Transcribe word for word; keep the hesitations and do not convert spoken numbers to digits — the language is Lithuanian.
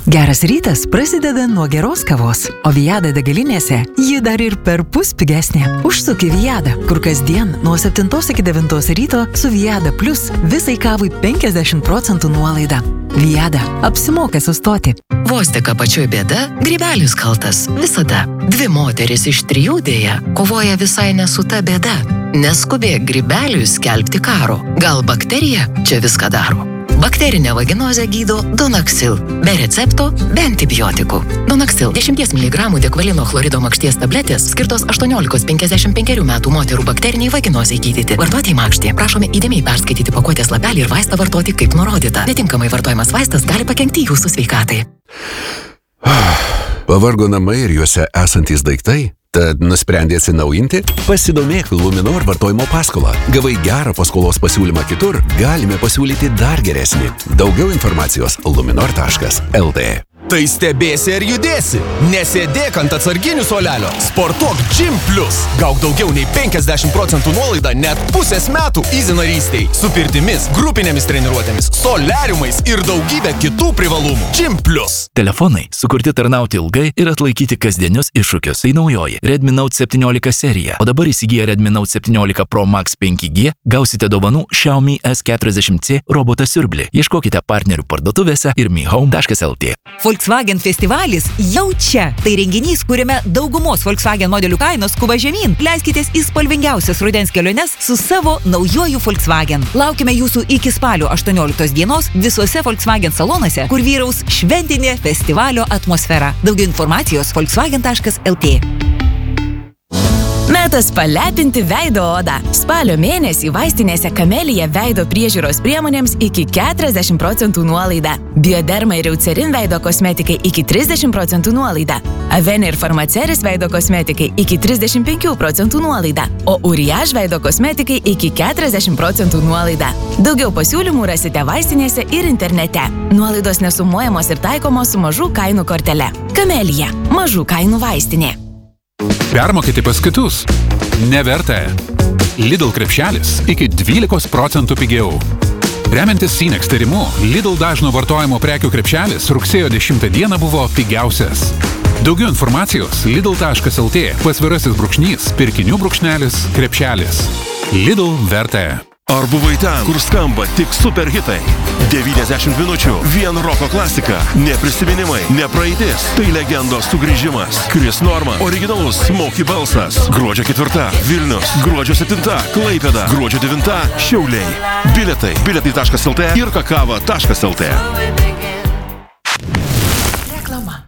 Geras rytas prasideda nuo geros kavos, o Viada degalinėse ji dar ir per pus pigesnė. Užsuk į Viadą, kur kasdien nuo septintos iki devintos ryto su Viada Plus visai kavai penkiasdešimt procentų nuolaida. Viada, apsimoka sustoti. Vos tik apačioj bėda, grybelis kaltas. Visada. Dvi moteris iš trijų dėja kovoja visai ne su ta bėda. Neskubėk grybeliui skelbti karo. Gal bakterija čia viską daro. Bakterinę vaginozę gydo Donaxil. Be recepto, be antibiotikų. Donaxil dešimties miligramų dekvalino chlorido makšties tabletės skirtos aštuoniolikos iki penkiasdešimt penkerių metų moterų bakteriniai vaginozei gydyti. Vartoti į makštį. Prašome įdėmiai perskaityti pakuotės lapelį ir vaistą vartoti kaip nurodyta. Netinkamai vartojamas vaistas gali pakenkti jūsų sveikatai. Pavargo namai ir juose esantys daiktai? Tad nusprendė atsinaujinti? Pasidomėk Luminor vartojimo paskolą. Gavai gerą paskolos pasiūlymą kitur, galime pasiūlyti dar geresnį. Daugiau informacijos luminor taškas el tė. Tai stebėsi ar judėsi. Nesėdėk ant atsarginių suolelio. Sportuok Gym Plus. Gauk daugiau nei penkiasdešimt procentų nuolaidą net pusės metų Easy narystei. Su pirtimis, grupinėmis treniruotėmis, soliariumais ir daugybė kitų privalumų. Gym Plus. Telefonai sukurti tarnauti ilgai ir atlaikyti kasdienius iššūkius. Tai naujoji Redmi Note septyniolika serija. O dabar įsigiję Redmi Note septyniolika Pro Max penki G gausite dovanų Xiaomi S keturiasdešimt C robotą siurblį. Ieškokite partnerių parduotuvėse ir mi home taškas el tė. Volkswagen festivalis jau čia. Tai renginys, kuriame daugumos Volkswagen modelių kainos skuba žemyn. Leiskitės į spalvingiausias rudens keliones su savo naujuoju Volkswagen. Laukime jūsų iki spalio aštuonioliktos dienos visuose Volkswagen salonuose, kur vyraus šventinė festivalio atmosfera. Daugiau informacijos volkswagen taškas el tė. Metas palepinti veido odą. Spalio mėnesį vaistinėse Camellia veido priežiūros priemonėms iki keturiasdešimt procentų nuolaida. Bioderma ir Eucerin veido kosmetikai iki trisdešimt procentų nuolaida. Avene ir Farmaceris veido kosmetikai iki trisdešimt penkių procentų nuolaida. O Uriage veido kosmetikai iki keturiasdešimt procentų nuolaida. Daugiau pasiūlymų rasite vaistinėse ir internete. Nuolaidos nesumuojamos ir taikomos su mažų kainų kortele. Camellia. Mažų kainų vaistinė. Permokyti pas kitus? Neverta. Lidl krepšelis iki dvylikos procentų pigiau. Remiantis Sinex tyrimu, Lidl dažno vartojimo prekių krepšelis rugsėjo dešimtą dieną buvo pigiausias. Daugiau informacijos lidl taškas el tė, pasvirasis brūkšnys, pirkinių brūkšnelis, krepšelis. Lidl verta. Ar buvai ten, kur skamba tik superhitai? devyniasdešimt minučių, vien roko klasika, ne prisiminimai, ne praeitis, tai legendos sugrįžimas. Chris Norman, originalus Smokey balsas. Gruodžio ketvirta, Vilnius, gruodžio septinta, Klaipėda, gruodžio devinta, Šiauliai. Bilietai, bilietai taškas el tė ir kakava taškas el tė.